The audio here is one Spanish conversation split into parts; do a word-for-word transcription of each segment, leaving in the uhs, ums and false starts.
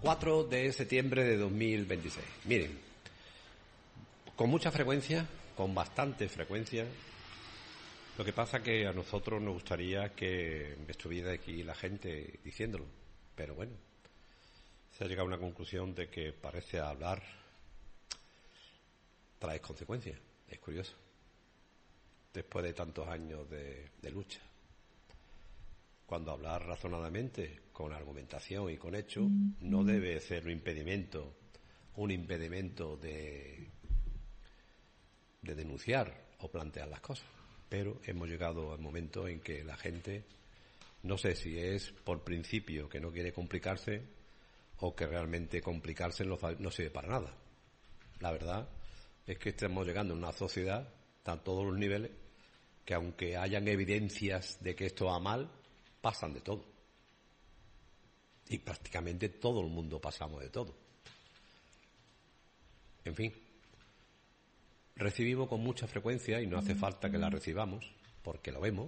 cuatro de septiembre de dos mil veintiséis. Miren, con mucha frecuencia, con bastante frecuencia, lo que pasa que a nosotros nos gustaría que estuviera aquí la gente diciéndolo, pero bueno, se ha llegado a una conclusión de que parece hablar trae consecuencias. Es curioso, después de tantos años de, de lucha. Cuando hablar razonadamente, con argumentación y con hechos, no debe ser un impedimento, un impedimento de, de denunciar o plantear las cosas. Pero hemos llegado al momento en que la gente, no sé si es por principio que no quiere complicarse o que realmente complicarse no, no sirve para nada. La verdad es que estamos llegando a una sociedad, a todos los niveles, que aunque hayan evidencias de que esto va mal, pasan de todo. Y prácticamente todo el mundo pasamos de todo. En fin, recibimos con mucha frecuencia, y no hace falta que la recibamos, porque lo vemos,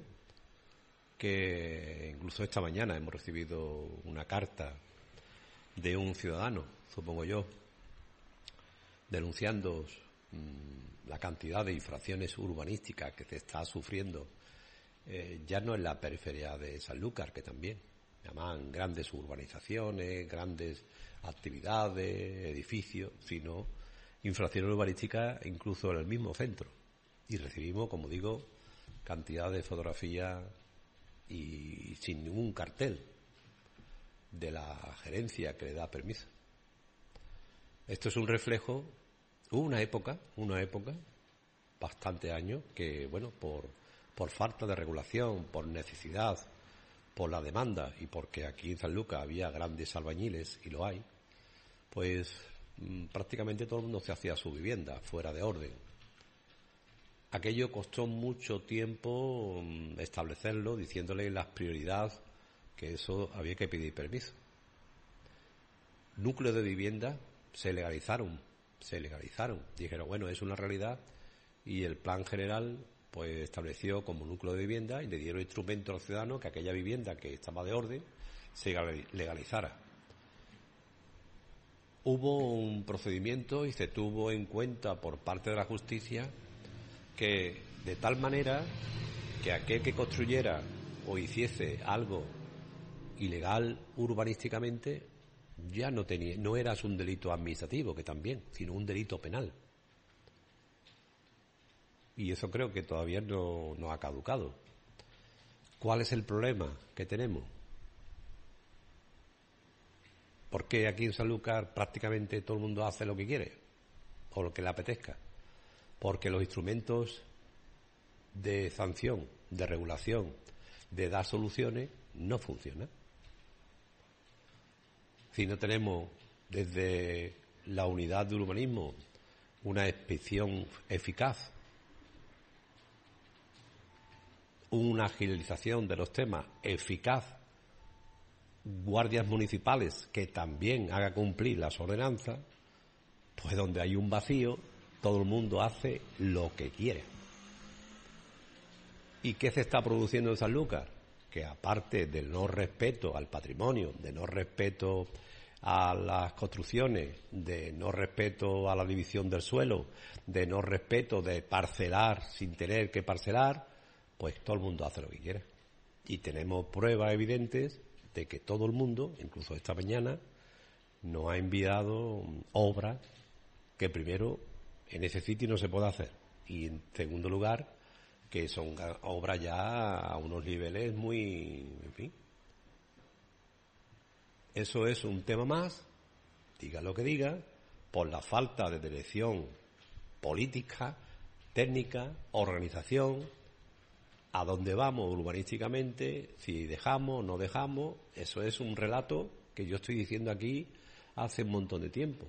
que incluso esta mañana hemos recibido una carta de un ciudadano, supongo yo, denunciando mmm, la cantidad de infracciones urbanísticas que se está sufriendo, eh, ya no en la periferia de Sanlúcar, que también llaman grandes urbanizaciones, grandes actividades, edificios, sino infracciones urbanísticas incluso en el mismo centro. Y recibimos, como digo, cantidad de fotografías y sin ningún cartel de la gerencia que le da permiso. Esto es un reflejo. Hubo una época, una época, bastantes años, que, bueno, por, por falta de regulación, por necesidad, por la demanda y porque aquí en Sanlúcar había grandes albañiles, y lo hay, pues mmm, prácticamente todo el mundo se hacía su vivienda fuera de orden. Aquello costó mucho tiempo mmm, establecerlo, diciéndole las prioridades, que eso había que pedir permiso. Núcleos de vivienda se legalizaron, se legalizaron. Dijeron, bueno, es una realidad, y el plan general pues estableció como núcleo de vivienda y le dieron instrumento a los ciudadanos que aquella vivienda que estaba de orden se legalizara. Hubo un procedimiento y se tuvo en cuenta por parte de la justicia que de tal manera que aquel que construyera o hiciese algo ilegal urbanísticamente ya no tenía, no era un delito administrativo, que también, sino un delito penal. Y eso creo que todavía no, no ha caducado. ¿Cuál es el problema que tenemos? Porque aquí en Sanlúcar prácticamente todo el mundo hace lo que quiere o lo que le apetezca. Porque los instrumentos de sanción, de regulación, de dar soluciones, no funcionan. Si no tenemos desde la unidad de urbanismo una inspección eficaz, una agilización de los temas eficaz, guardias municipales que también haga cumplir las ordenanzas, pues donde hay un vacío, todo el mundo hace lo que quiere. ¿Y qué se está produciendo en Sanlúcar? Que aparte del no respeto al patrimonio, de no respeto a las construcciones, de no respeto a la división del suelo, de no respeto de parcelar sin tener que parcelar, pues todo el mundo hace lo que quiere. Y tenemos pruebas evidentes de que todo el mundo, incluso esta mañana, nos ha enviado obras que primero en ese sitio no se puede hacer, y en segundo lugar que son obras ya a unos niveles muy, en fin. Eso es un tema más, diga lo que diga, por la falta de dirección política, técnica, organización, a dónde vamos urbanísticamente, si dejamos o no dejamos. Eso es un relato que yo estoy diciendo aquí hace un montón de tiempo.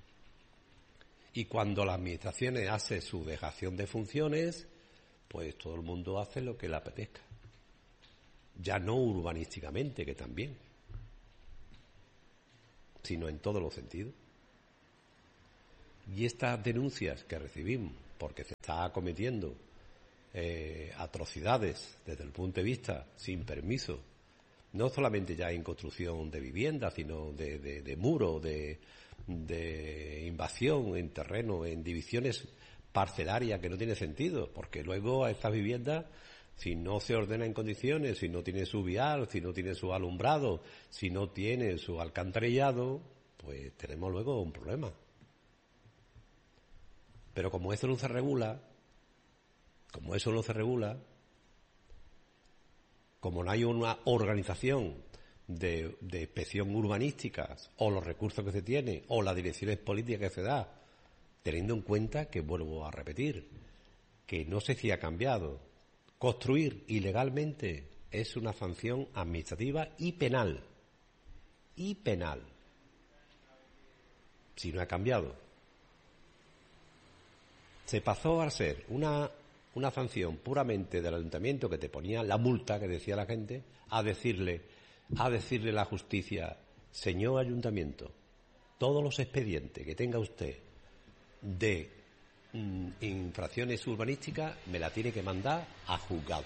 Y cuando las administraciones hacen su dejación de funciones, pues todo el mundo hace lo que le apetezca. Ya no urbanísticamente, que también, sino en todos los sentidos. Y estas denuncias que recibimos, porque se está cometiendo eh, atrocidades desde el punto de vista sin permiso no solamente ya en construcción de viviendas, sino de, de, de muros, de, de invasión en terreno, en divisiones parcelarias que no tiene sentido, porque luego a estas viviendas, si no se ordena en condiciones, si no tiene su vial, si no tiene su alumbrado, si no tiene su alcantarillado, pues tenemos luego un problema. Pero como eso no se regula, como eso no se regula, como no hay una organización de, de inspección urbanística, o los recursos que se tiene, o las direcciones políticas que se da, teniendo en cuenta que, vuelvo a repetir, que no sé si ha cambiado. Construir ilegalmente es una sanción administrativa y penal. Y penal. Si no ha cambiado. Se pasó a ser una, una sanción puramente del ayuntamiento que te ponía la multa que decía la gente, a decirle, a decirle a la justicia, señor ayuntamiento, todos los expedientes que tenga usted de mm, infracciones urbanísticas me la tiene que mandar a juzgado.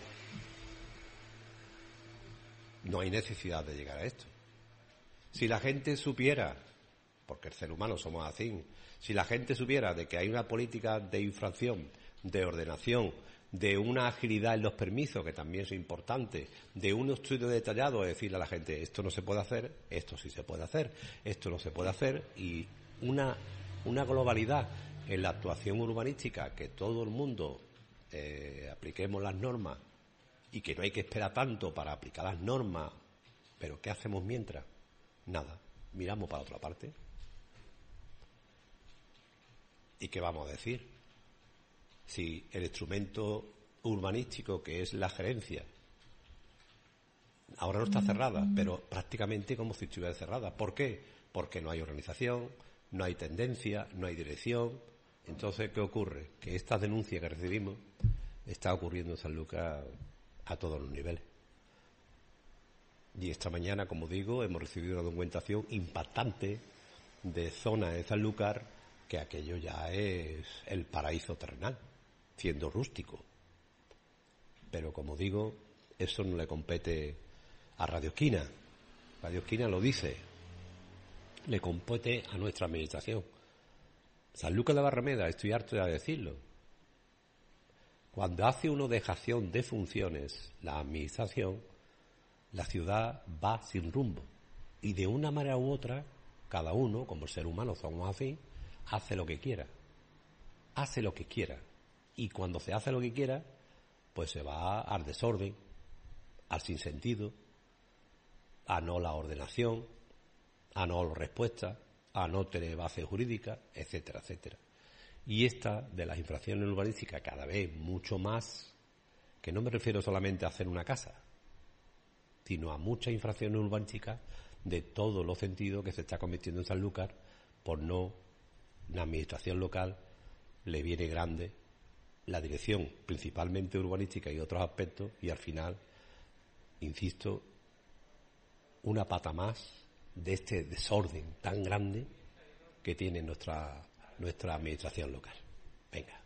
No hay necesidad de llegar a esto. Si la gente supiera, porque el ser humano somos así, si la gente supiera de que hay una política de infracción, de ordenación, de una agilidad en los permisos, que también es importante, de un estudio detallado, es decirle a la gente, esto no se puede hacer, esto sí se puede hacer, esto no se puede hacer, y una, una globalidad en la actuación urbanística, que todo el mundo eh, apliquemos las normas y que no hay que esperar tanto para aplicar las normas, pero ¿qué hacemos mientras? Nada, miramos para otra parte. ¿Y qué vamos a decir? Si el instrumento urbanístico, que es la gerencia, ahora no está cerrada, pero prácticamente como si estuviera cerrada. ¿Por qué? Porque no hay organización, no hay tendencia, no hay dirección. Entonces, ¿qué ocurre? Que esta denuncia que recibimos está ocurriendo en Sanlúcar a todos los niveles. Y esta mañana, como digo, hemos recibido una documentación impactante de zonas de Sanlúcar que aquello ya es el paraíso terrenal, siendo rústico. Pero, como digo, eso no le compete a Radio Esquina. Radio Esquina lo dice, le compete a nuestra administración. Sanlúcar de Barrameda, estoy harto de decirlo. Cuando hace una dejación de funciones la administración, la ciudad va sin rumbo. Y de una manera u otra, cada uno, como el ser humano somos así, hace lo que quiera. Hace lo que quiera. Y cuando se hace lo que quiera, pues se va al desorden, al sinsentido, a no la ordenación, a no la respuesta, a no tener base jurídica, etcétera, etcétera. Y esta de las infracciones urbanísticas cada vez mucho más, que no me refiero solamente a hacer una casa, sino a muchas infracciones urbanísticas de todos los sentidos que se está cometiendo en Sanlúcar por no, la administración local le viene grande la dirección principalmente urbanística y otros aspectos, y al final, insisto, una pata más de este desorden tan grande que tiene nuestra nuestra administración local. Venga.